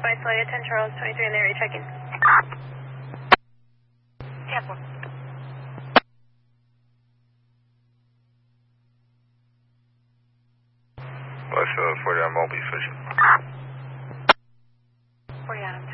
Spice Lawyer 10 Charles 23 in the area, check-in. Cancel. West 40 on Mobile, switching. 40 on him.